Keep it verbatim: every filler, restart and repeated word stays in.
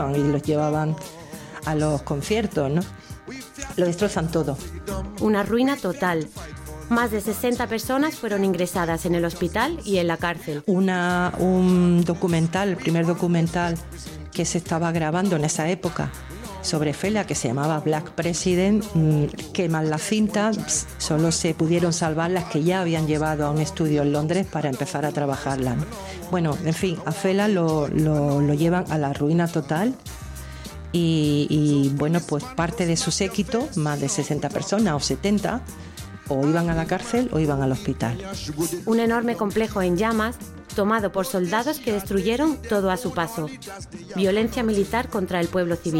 y los llevaban a los conciertos, ¿no? Lo destrozan todo. Una ruina total. Más de sesenta personas fueron ingresadas en el hospital y en la cárcel. Una, un documental, el primer documental que se estaba grabando en esa época sobre Fela, que se llamaba Black President, queman la cinta, solo se pudieron salvar las que ya habían llevado a un estudio en Londres para empezar a trabajarla, ¿no? Bueno, en fin, a Fela lo, lo, lo llevan a la ruina total y, y bueno, pues parte de su séquito, más de sesenta personas o setenta, o iban a la cárcel o iban al hospital. Un enorme complejo en llamas, tomado por soldados que destruyeron todo a su paso. Violencia militar contra el pueblo civil.